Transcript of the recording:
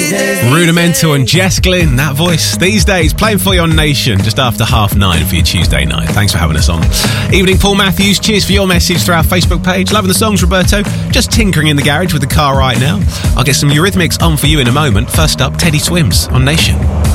Rudimental and Jess Glynn, that voice. These days, playing for you on Nation, just after 9:30 for your Tuesday night. Thanks for having us on. Evening, Paul Matthews. Cheers for your message through our Facebook page. Loving the songs, Roberto. Just tinkering in the garage with the car right now. I'll get some Eurythmics on for you in a moment. First up, Teddy Swims on Nation.